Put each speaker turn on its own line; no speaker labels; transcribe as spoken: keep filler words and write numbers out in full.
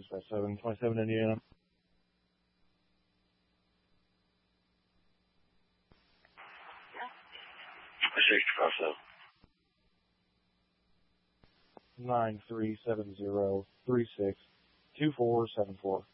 six five seven, twenty-seven Indiana.
six five seven.
Nine three seven zero three six two four seven four.